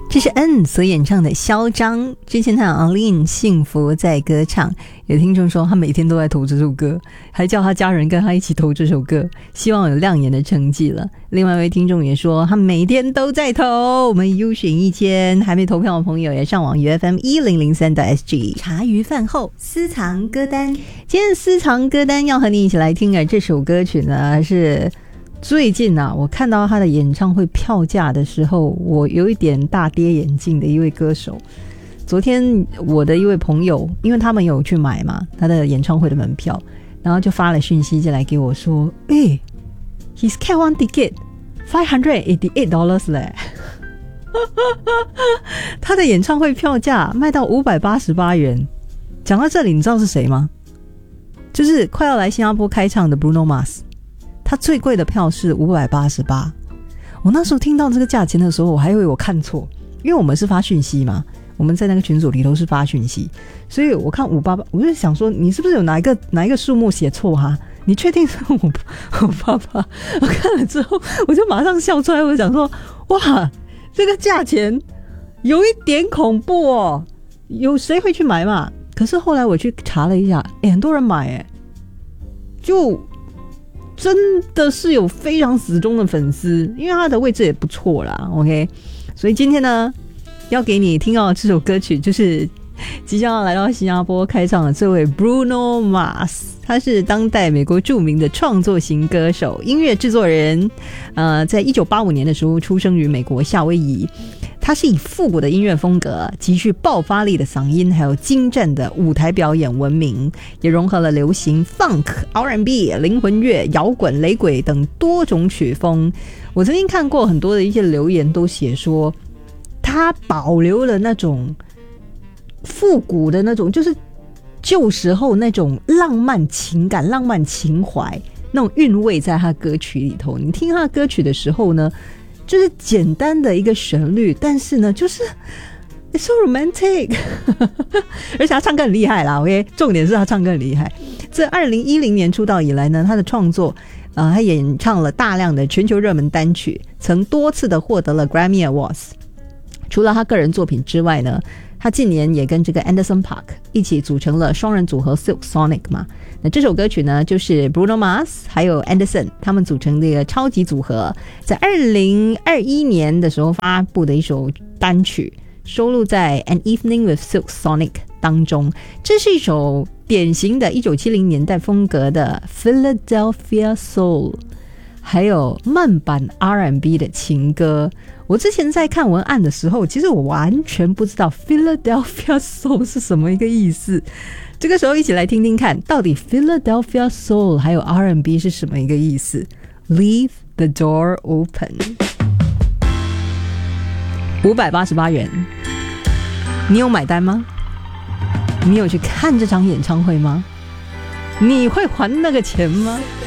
这是 N 所演唱的嚣张。之前他有 Aline 幸福在歌唱，有听众说他每天都在投这首歌，还叫他家人跟他一起投这首歌，希望有亮眼的成绩了。另外一位听众也说他每天都在投，我们优选1000，还没投票的朋友也上网 UFM1003.SG 茶余饭后私藏歌单。今天私藏歌单要和你一起来听的这首歌曲呢，是最近啊，我看到他的演唱会票价的时候，我有一点大跌眼镜的一位歌手。昨天我的一位朋友，因为他们有去买嘛，他的演唱会的门票，然后就发了讯息进来给我说，his cat one ticket $588 嘞他的演唱会票价卖到588元。讲到这里，你知道是谁吗？就是快要来新加坡开唱的 Bruno Mars，他最贵的票是588。我那时候听到这个价钱的时候，我还以为我看错，因为我们是发讯息嘛，我们在那个群组里头是发讯息，所以我看588，我就想说你是不是有哪一个数目写错哈？你确定是588？我看了之后，我就马上笑出来，我就想说，哇，这个价钱有一点恐怖哦，有谁会去买嘛？可是后来我去查了一下，很多人买就真的是有非常死忠的粉丝，因为他的位置也不错啦 OK， 所以今天呢要给你听到的这首歌曲就是即将要来到新加坡开唱的这位 Bruno Mars， 他是当代美国著名的创作型歌手、音乐制作人，在1985年的时候出生于美国夏威夷。他是以复古的音乐风格、极具爆发力的嗓音还有精湛的舞台表演闻名，也融合了流行、Funk、R&B、灵魂乐、摇滚、雷鬼等多种曲风。我曾经看过很多的一些留言都写说，他保留了那种复古的那种，就是旧时候那种浪漫情感、浪漫情怀那种韵味在他歌曲里头。你听他的歌曲的时候呢，就是简单的一个旋律，但是呢就是 it's so romantic 而且他唱歌很厉害啦 OK， 重点是他唱歌很厉害。自2010年出道以来呢，他的创作他演唱了大量的全球热门单曲，曾多次的获得了 Grammy Awards。 除了他个人作品之外呢，他近年也跟这个 Anderson Park 一起组成了双人组合 Silk Sonic 嘛。那这首歌曲呢，就是 Bruno Mars 还有 Anderson 他们组成的一个超级组合，在2021年的时候发布的一首单曲，收录在 An Evening with Silk Sonic 当中。这是一首典型的1970年代风格的 Philadelphia Soul 还有慢版 R&B 的情歌。我之前在看文案的时候，其实我完全不知道 Philadelphia Soul 是什么一个意思。这个时候一起来听听看，到底 Philadelphia Soul 还有 R&B 是什么一个意思。 Leave the door open 588元，你有买单吗？你有去看这场演唱会吗？你会还那个钱吗？